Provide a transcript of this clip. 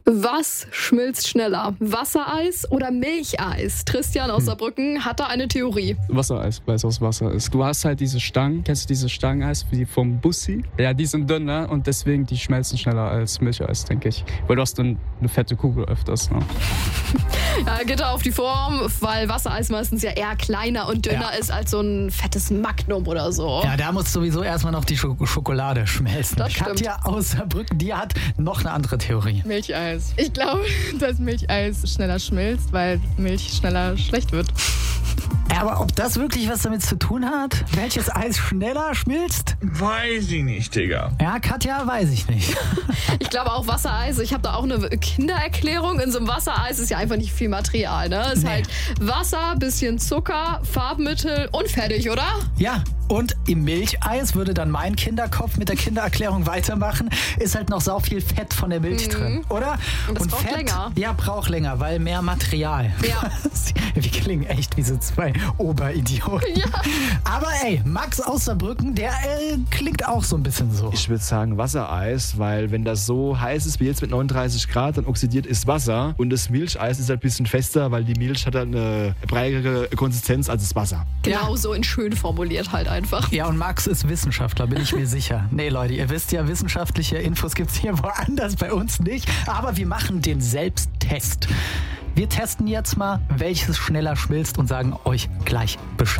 Was schmilzt schneller? Wassereis oder Milcheis? Christian aus Saarbrücken hat da eine Theorie. Wassereis, weil es aus Wasser ist. Du hast halt diese Stangen, kennst du diese Stangeneis wie vom Bussi? Ja, die sind dünner und deswegen die schmelzen schneller als Milcheis, denke ich. Weil du hast dann eine fette Kugel öfters. Ne? Ja, geht da auf die Form, weil Wassereis meistens ja eher kleiner und dünner ist als so ein fettes Magnum oder so. Ja, da muss sowieso erstmal noch die Schokolade schmelzen. Das stimmt. Katja aus Saarbrücken, die hat noch eine andere Theorie. Milcheis. Ich glaube, dass Milcheis schneller schmilzt, weil Milch schneller schlecht wird. Aber ob das wirklich was damit zu tun hat? Welches Eis schneller schmilzt? Weiß ich nicht, Digga. Ja, Katja, weiß ich nicht. Ich glaube auch Wassereis. Ich habe da auch eine Kindererklärung. In so einem Wassereis ist ja einfach nicht viel Material. Ne? Es ist halt Wasser, bisschen Zucker, Farbmittel und fertig, oder? Ja, und im Milcheis würde dann mein Kinderkopf mit der Kindererklärung weitermachen, ist halt noch sau viel Fett von der Milch drin, oder? Und das braucht Fett, länger. Ja, braucht länger, weil mehr Material. Ja. Wir klingen echt wie so zwei Oberidioten. Ja. Aber ey, Max aus Saarbrücken, der klingt auch so ein bisschen so. Ich würde sagen Wassereis, weil wenn das so heiß ist wie jetzt mit 39 Grad, dann oxidiert ist Wasser und das Milcheis ist halt ein bisschen fester, weil die Milch hat halt eine breitere Konsistenz als das Wasser. Genau so in schön formuliert halt einfach. Ja, und Max ist Wissenschaftler, bin ich mir sicher. Nee, Leute, ihr wisst ja, wissenschaftliche Infos gibt's hier woanders, bei uns nicht. Aber wir machen den Selbsttest. Wir testen jetzt mal, welches schneller schmilzt und sagen euch gleich Bescheid.